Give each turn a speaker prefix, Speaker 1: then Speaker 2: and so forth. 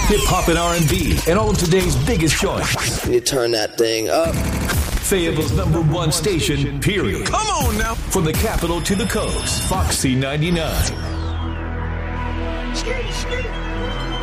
Speaker 1: Hip hop and R&B and all of today's biggest joints.
Speaker 2: You turn that thing up.
Speaker 1: Fayetteville's #1 station, period.
Speaker 3: Come on now.
Speaker 1: From the capital to the coast, Foxy 99.